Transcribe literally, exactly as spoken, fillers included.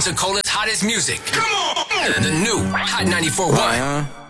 Pensacola's hottest music. Come on! The new Hot ninety-four point one. Uh-huh.